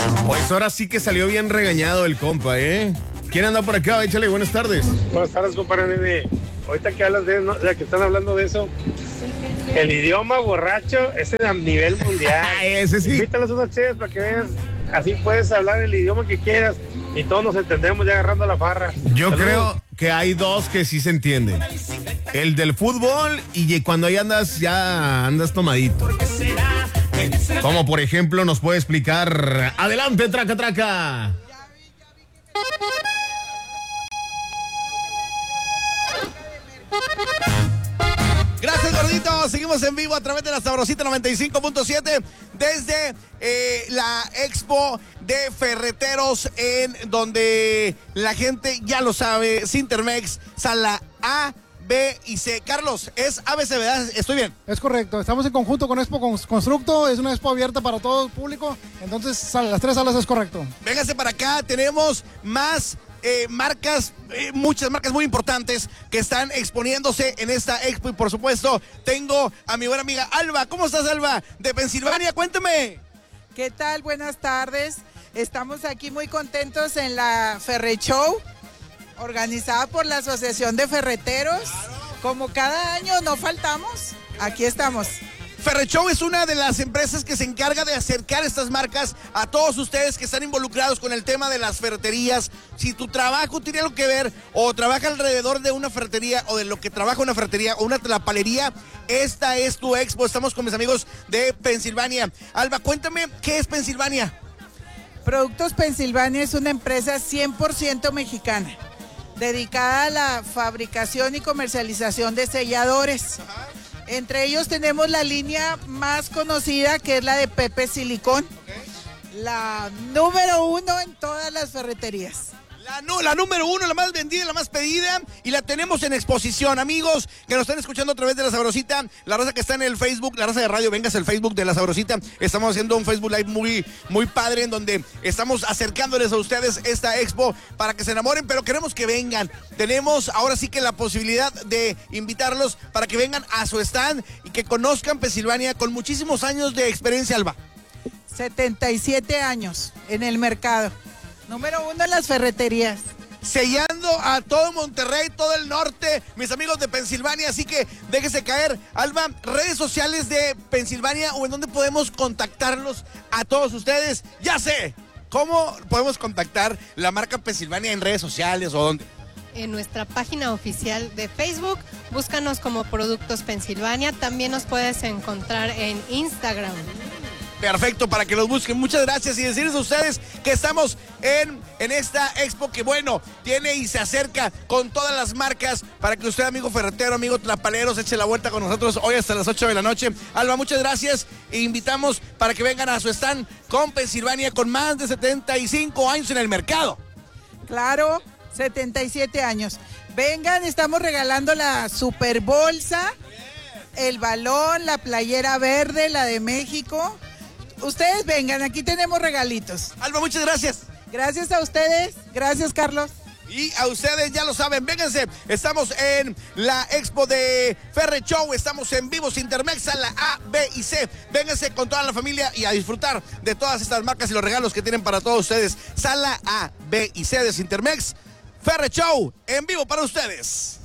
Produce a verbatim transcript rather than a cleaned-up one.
Pues ahora sí que salió bien regañado el compa, ¿eh? ¿Quién anda por acá? Échale, buenas tardes. Buenas tardes, compadre Nene. Ahorita que hablas de, ¿no? Ya que están hablando de eso, el idioma borracho es a nivel mundial. Ese sí. Invítalos unas chéves para que veas. Así puedes hablar el idioma que quieras y todos nos entendemos ya agarrando la farra. Yo Saludos. creo que hay dos que sí se entienden. El del fútbol y cuando ahí andas, ya andas tomadito. Como por ejemplo nos puede explicar. Adelante, traca, traca. Gracias, gordito. Seguimos en vivo a través de la Sabrosita noventa y cinco punto siete desde eh, la Expo de Ferreteros, en donde la gente ya lo sabe, Sintermex, sala A, B y C. Carlos, es A B C, ¿verdad? Estoy bien. Es correcto, estamos en conjunto con Expo Constructo, es una expo abierta para todo el público, entonces las tres salas es correcto. Véngase para acá, tenemos más eh, marcas, eh, muchas marcas muy importantes que están exponiéndose en esta expo y por supuesto tengo a mi buena amiga Alba. ¿Cómo estás, Alba? De Pensilvania, cuéntame. ¿Qué tal? Buenas tardes. Estamos aquí muy contentos en la Ferre Show, organizada por la Asociación de Ferreteros. Como cada año no faltamos, aquí estamos. Ferreshow es una de las empresas que se encarga de acercar estas marcas a todos ustedes que están involucrados con el tema de las ferreterías. Si tu trabajo tiene algo que ver o trabaja alrededor de una ferretería o de lo que trabaja una ferretería o una tlapalería, esta es tu expo. Estamos con mis amigos de Pensilvania. Alba, cuéntame, ¿qué es Pensilvania? Productos Pensilvania es una empresa cien por ciento mexicana, dedicada a la fabricación y comercialización de selladores. Ajá. Entre ellos tenemos la línea más conocida, que es la de Pepe Silicón, okay. La número uno en todas las ferreterías. La, no, la número uno, la más vendida, la más pedida, y la tenemos en exposición. Amigos que nos están escuchando a través de La Sabrosita, la raza que está en el Facebook, la raza de radio, véngase al Facebook de La Sabrosita. Estamos haciendo un Facebook Live muy, muy padre, en donde estamos acercándoles a ustedes esta expo para que se enamoren, pero queremos que vengan. Tenemos ahora sí que la posibilidad de invitarlos para que vengan a su stand y que conozcan Pensilvania con muchísimos años de experiencia, Alba. setenta y siete años en el mercado. Número uno en las ferreterías. Sellando a todo Monterrey, todo el norte, mis amigos de Pensilvania, así que déjese caer. Alba, redes sociales de Pensilvania o en donde podemos contactarlos a todos ustedes. Ya sé, ¿cómo podemos contactar la marca Pensilvania en redes sociales o dónde? En nuestra página oficial de Facebook, búscanos como Productos Pensilvania. También nos puedes encontrar en Instagram. Perfecto, para que los busquen. Muchas gracias y decirles a ustedes que estamos en, en esta expo que, bueno, tiene y se acerca con todas las marcas para que usted, amigo ferretero, amigo tlapalero, se eche la vuelta con nosotros hoy hasta las ocho de la noche. Alba, muchas gracias e invitamos para que vengan a su stand con Pensilvania con más de setenta y cinco años en el mercado. Claro, setenta y siete años. Vengan, estamos regalando la super bolsa, el balón, la playera verde, la de México. Ustedes vengan, aquí tenemos regalitos. Alba, muchas gracias. Gracias a ustedes, gracias Carlos. Y a ustedes ya lo saben, vénganse, estamos en la expo de Ferre Show, estamos en vivo, Sintermex, sala A, B y C. Vénganse con toda la familia y a disfrutar de todas estas marcas y los regalos que tienen para todos ustedes. Sala A, B y C de Sintermex, Ferre Show, en vivo para ustedes.